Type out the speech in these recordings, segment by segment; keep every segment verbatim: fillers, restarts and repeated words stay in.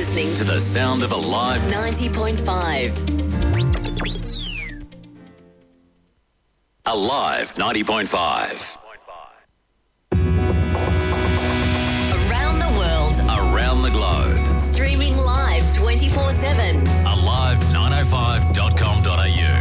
listening to the sound of Alive ninety point five. Alive ninety point five. Around the world. Around the globe. Streaming live twenty-four seven. alive nine oh five dot com dot a u.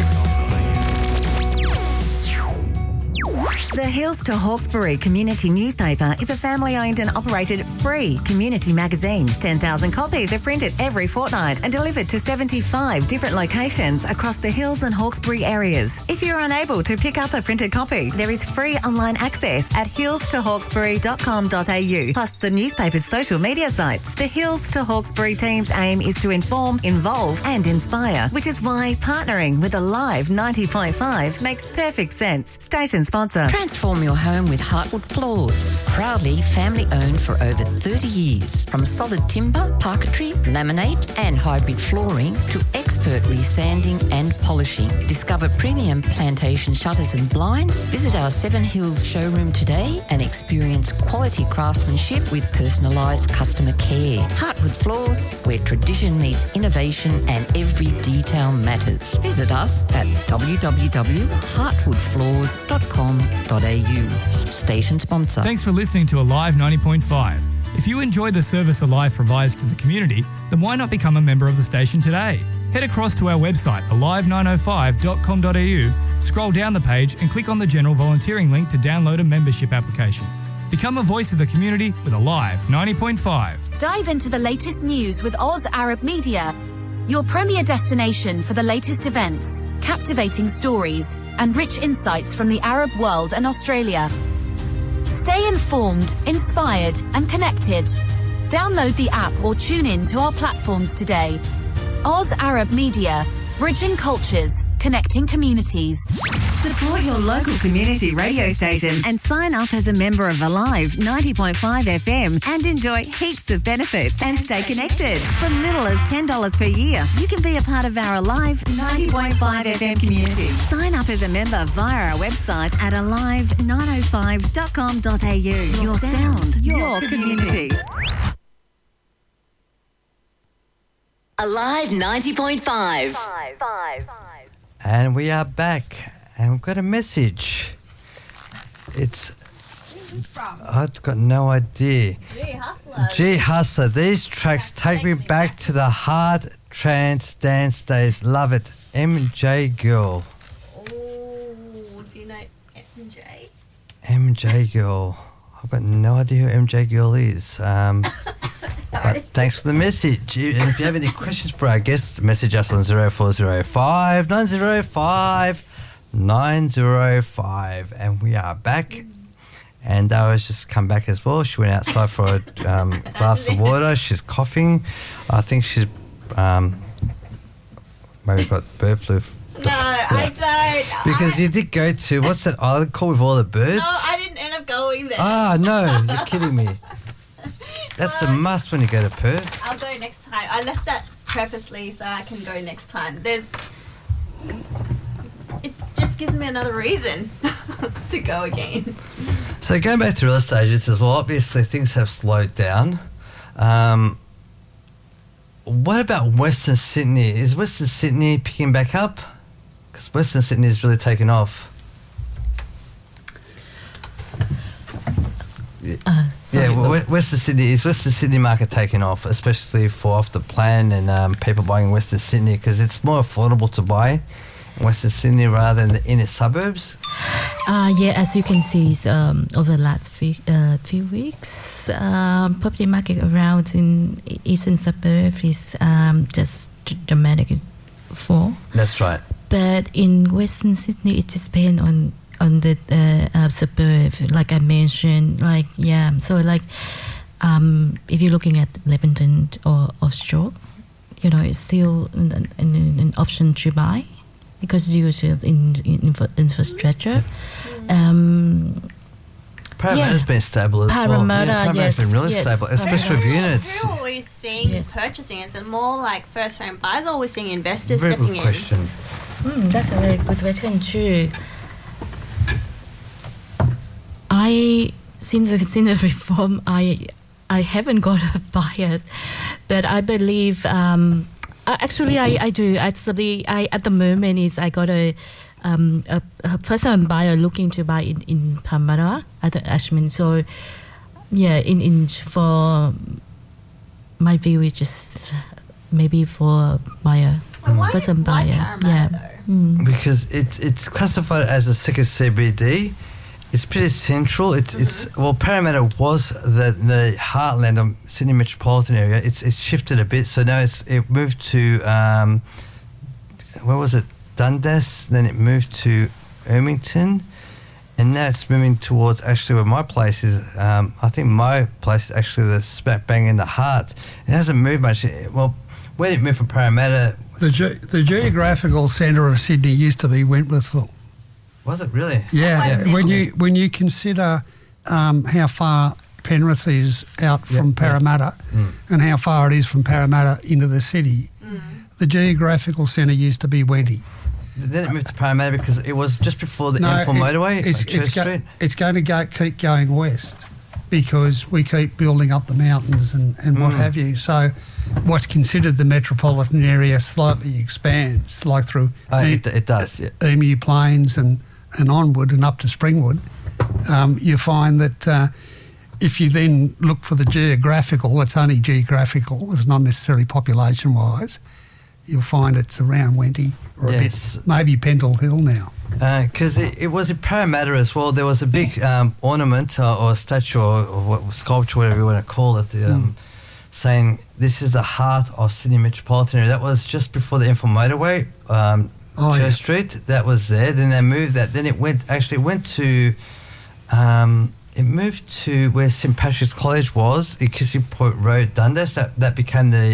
The Hills to Hawkesbury Community Newspaper is a family-owned and operated free community magazine. ten thousand copies are printed every fortnight and delivered to seventy-five different locations across the Hills and Hawkesbury areas. If you're unable to pick up a printed copy, there is free online access at hills to hawkesbury dot com dot a u, plus the newspaper's social media sites. The Hills to Hawkesbury team's aim is to inform, involve and inspire, which is why partnering with Alive ninety point five makes perfect sense. Station sponsor. Transform your home with Heartwood Floors. Proudly family-owned for over thirty years. From solid timber, parquetry, laminate and hybrid flooring to expert resanding and polishing. Discover premium plantation shutters and blinds. Visit our Seven Hills showroom today and experience quality craftsmanship with personalised customer care. Heartwood Floors, where tradition meets innovation and every detail matters. Visit us at w w w dot heartwood floors dot com dot a u. Station sponsor. Thanks for listening to Alive ninety point five. If you enjoy the service Alive provides to the community, then why not become a member of the station today? Head across to our website, alive nine oh five dot com dot a u, scroll down the page and click on the general volunteering link to download a membership application. Become a voice of the community with Alive ninety point five. Dive into the latest news with Oz Arab Media, your premier destination for the latest events, captivating stories, and rich insights from the Arab world and Australia. Stay informed, inspired, and connected. Download the app or tune in to our platforms today. Oz Arab Media, bridging cultures, connecting communities. Support your local community radio station and sign up as a member of Alive ninety point five F M and enjoy heaps of benefits and stay connected. From little as ten dollars per year, you can be a part of our Alive ninety point five F M community. Sign up as a member via our website at alive nine oh five dot com dot a u. Your, your sound, sound, your, your community. community. Alive ninety point five. And we are back, and we've got a message. It's. I've got no idea. G Hustler. G Hustler. These tracks take me back to the hard trance dance days. Love it. M J Girl. Oh, do you know M J? M J Girl. I've got no idea who M J Girl is. Um, but thanks for the message. And if you have any questions for our guests, message us on zero four zero five nine zero five nine zero five. And we are back. And Dara's just come back as well. She went outside for a um, glass of water. She's coughing. I think she's um, maybe got bird flu. No, I don't. Because I... you did go to, what's that island called with all the birds? No, I didn't end up going there. Ah, no, you're kidding me. That's well, a must when you go to Perth. I'll go next time. I left that purposely so I can go next time. There's... It just gives me another reason to go again. So going back to real estate agents as well, obviously things have slowed down. Um, what about Western Sydney? Is Western Sydney picking back up? Because Western Sydney is really taken off. Uh, sorry, yeah, well, Western Sydney, is Western Sydney market taking off, especially for off the plan and um, people buying in Western Sydney because it's more affordable to buy in Western Sydney rather than the inner suburbs? Uh, yeah, as you can see, um, over the last few, uh, few weeks, um, property market around in eastern suburb is um, just dramatic fall. That's right. But in Western Sydney, it just depends on on the uh, uh, suburb, like I mentioned, like, yeah, so like, um, if you're looking at Leppington or, or Stroke, you know, it's still an, an, an option to buy because you have in, in infra- infrastructure. Um, Parramatta's yeah. been stable as Parramatta, well. Yeah, Parramatta's yes, been really yes, stable, especially with units. Who are we seeing Yes. purchasing? Is it more like first home buyers or are we seeing investors Very stepping good in? question. Mm, that's a very good question too. I since the since the reform, I I haven't got a buyer, but I believe um, uh, actually I, I do. Actually, I at the moment is I got a um, a, a first-time buyer looking to buy in in Parramatta at the Ashman. So yeah, in in for my view is just maybe for buyer Well, why- first-time why buyer. Parramatta, Yeah. though? Mm. Because it's it's classified as a second C B D. It's pretty central. It's it's well, Parramatta was the the heartland of Sydney metropolitan area. It's it's shifted a bit, so now it's it moved to um, where was it? Dundas. Then it moved to Ermington, and now it's moving towards actually where my place is. Um, I think my place is actually the smack bang in the heart. It hasn't moved much. Well, when it moved from Parramatta, The, ge- the geographical centre of Sydney used to be Wentworthville. was it really? Yeah, Yeah. when you when you consider um, how far Penrith is out from Yep, Parramatta Mm. and how far it is from Parramatta into the city, the geographical centre used to be Wenty. Then it moved to Parramatta because it was just before the M four it- motorway, it's, like Church it's, go- Street. it's going to go, keep going west because we keep building up the mountains and, and what Mm. have you. So what's considered the metropolitan area slightly expands, like through Oh, E- it, it does, yeah. Emu Plains and, and onward and up to Springwood. Um, you find that uh, if you then look for the geographical, it's only geographical, it's not necessarily population-wise, you'll find it's around Wenty or Yes. a bit, maybe Pendle Hill now. Because it, it was in Parramatta as well. There was a big um, ornament uh, or statue or, or what, sculpture, whatever you want to call it, the, um, saying this is the heart of Sydney metropolitan area. That was just before the M four motorway, um, Oh, Church yeah. Street. That was there. Then they moved that. Then it went actually it went to um, it moved to where St Patrick's College was, in Kissing Point Road, Dundas. That that became the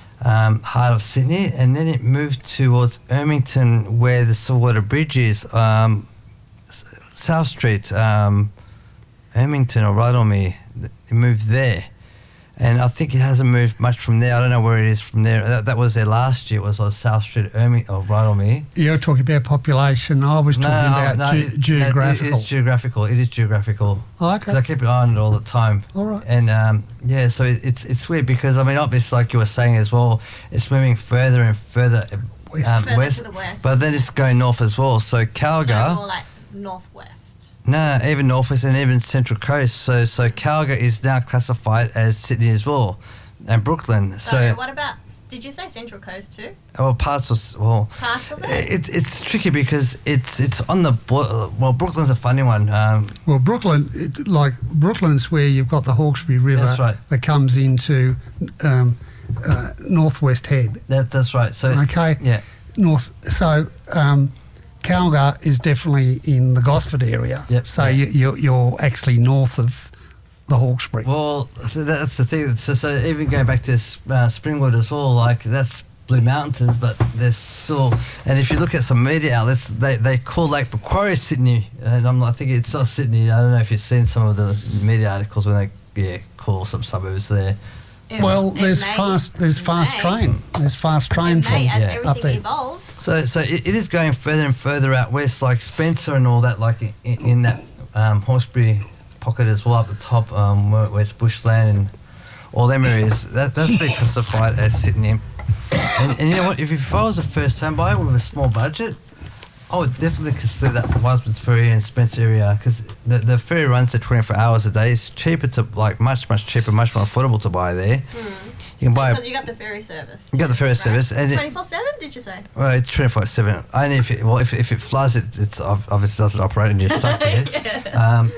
um, heart of Sydney, and then it moved towards Ermington, where the Saltwater Bridge is, um, S- South Street, um, Ermington or Rydalmere. It moved there, and I think it hasn't moved much from there. I don't know where it is from there. That, that was there last year. It was on South Street, Ermington or Rydalmere. You're talking about population. I was talking about no, ge- it- no, geographical. it is geographical. It is geographical. Oh, Because okay. I keep an eye on it all the time. All right. And um, yeah, so it, it's it's weird because I mean, obviously, like you were saying as well, it's moving further and further um, West. Further west, to the west. but then it's going north as well. So Calgary, So more like northwest. no, even northwest and even central coast. So so Calgary is now classified as Sydney as well, and Brooklyn. So, So what about? Did you say Central Coast too? well, parts of s- well. Parts of it. It's it's tricky because it's it's on the bo- well Brooklyn's a funny one. Um, Well, Brooklyn, it, like Brooklyn's where you've got the Hawkesbury River That's right. that comes into um, uh, Northwest Head. that that's right. So Okay. yeah. North. So um, Calgar is definitely in the Gosford area. Yep, So yeah. you, you're, you're actually north of the Hawkesbury. Well, th- that's the thing. So, so even going back to uh, Springwood as well, like that's Blue Mountains, but there's still. And if you look at some media outlets, they, they call Lake Macquarie Sydney, and I'm like thinking it's not Sydney. I don't know if you've seen some of the media articles when they yeah call some suburbs there. It- well, it there's may- fast. There's it fast may. train. There's fast train It from may, as yeah, everything up there. evolves. So so it, it is going further and further out west, like Spencer and all that, like in, in that um, Hawkesbury pocket as well up the top, um, where, where it's bushland and all them areas. That that's been classified as Sydney. And, and you know what? If, if I was a first-time buyer with a small budget, I would definitely consider that Wiseman's Ferry and Spencer area because the, the ferry runs there twenty-four hours a day. It's cheaper to like much much cheaper, much more affordable to buy there. You can buy. Because you got the ferry service. You got the ferry service and it- twenty-four seven. Did you say? Well, it's twenty-four seven. Only if it, well, if, if it floods, it it's ob- obviously doesn't operate and you're stuck there. um,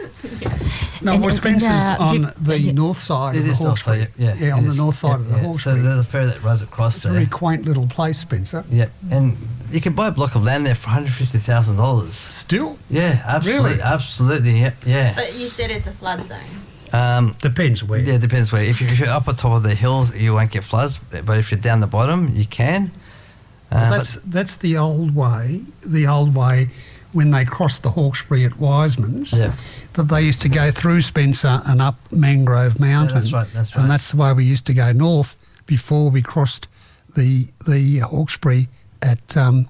No, And- well, and- Spencer's and, uh, on you- the yeah. north side it of the is also, Hawkesbury. yeah, yeah, on it the is. north side Yeah, of the yeah. Hawkesbury. So there's a ferry that runs across It's a there. very quaint little place, Spencer. Yeah, and you can buy a block of land there for one hundred fifty thousand dollars. Still Yeah, absolutely, Really? absolutely, yeah, yeah. But you said it's a flood zone. Um, depends where. yeah, it depends where. If, you, if you're up on top of the hills, you won't get floods, but if you're down the bottom, you can. Uh, Well, that's that's the old way. The old way when they crossed the Hawkesbury at Wiseman's, Yeah. that they used to go through Spencer and up Mangrove Mountain. that's right, that's right. And that's the way we used to go north before we crossed the the Hawkesbury at um,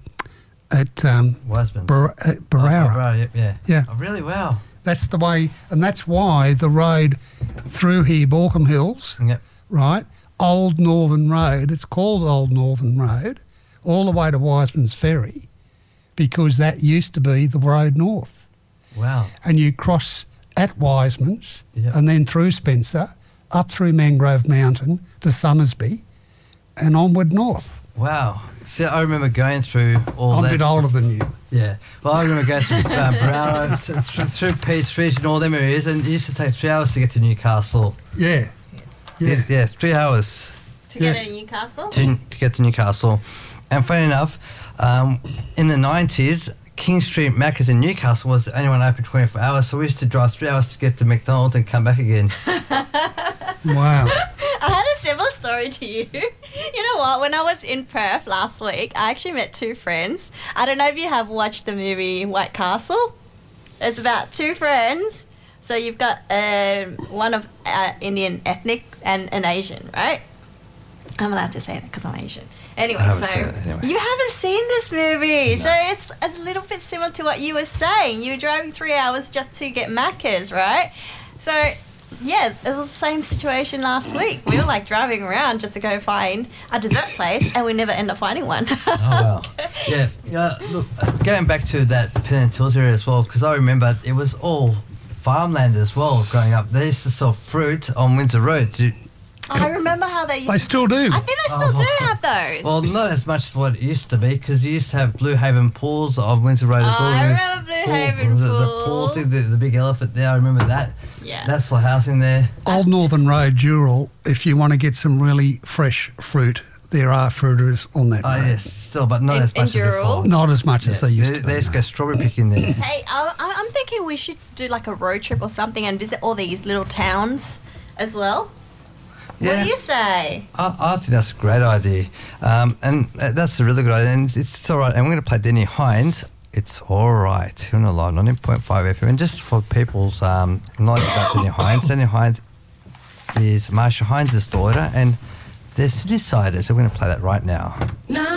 at um, but Wiseman's. Bar- at Oh, Barara. Barara, yeah, yeah. Yeah. Oh, really? Wow. That's the way, and that's why the road through here, Borkham Hills, Yep. right? Old Northern Road. It's called Old Northern Road, all the way to Wiseman's Ferry, because that used to be the road north. Wow. And you cross at Wiseman's Yep. and then through Spencer, up through Mangrove Mountain to Summersby and onward north. Wow. See, I remember going through all I'm that. a bit older than you. Yeah. Well, I remember going through uh, Brown, through, through Peach Street and all them areas, and it used to take three hours to get to Newcastle. Yeah. Yeah, yeah three hours To get Yeah. to Newcastle? to, to get to Newcastle. And funny enough, um, in the nineties, King Street Macca's in Newcastle was the only one open twenty-four hours, so we used to drive three hours to get to McDonald's and come back again. Wow. I had a similar story to you. You know what? When I was in Perth last week, I actually met two friends. I don't know if you have watched the movie White Castle. It's about two friends. So you've got um, one of uh, Indian ethnic and an Asian, right? I'm allowed to say that because I'm Asian. Anyway, I haven't so seen it anyway. you haven't seen this movie, so it's a little bit similar to what you were saying. You were driving three hours just to get Macca's, right? So, yeah, it was the same situation last week. We were like driving around just to go find a dessert place, and we never end up finding one. Oh, wow. Yeah. Yeah. Look, uh, going back to that Pennant Hills area as well, because I remember it was all farmland as well growing up. They used to sell fruit on Windsor Road. Do, I remember how they used They to... still do. I think they still do have those. well, not as much as what it used to be, because you used to have Blue Haven pools of Windsor Road as Oh, well. I It was remember Blue pool- Haven the, the pool. pool thing, the, the big elephant there. I remember that. Yeah. That's the housing there. Old Northern Road, Dural, if you want to get some really fresh fruit, there are fruiters on that Oh, road. yes, still, but not In- as much in as Dural? before. Not as much as Yeah, they used they, to. they be, used to no. go strawberry picking there. Hey, I, I- I'm thinking we should do like a road trip or something and visit all these little towns as well. What Yeah. do you say? I, I think that's a great idea. Um, and uh, that's a really good idea. And it's, it's all right. And we're going to play Denny Hines. It's all right. Here on the line, ninety point five F M. And just for people's um, knowledge about Denny Hines, Denny Hines is Marsha Hines' daughter, and they're Sydney-siders. So we're going to play that right now. Na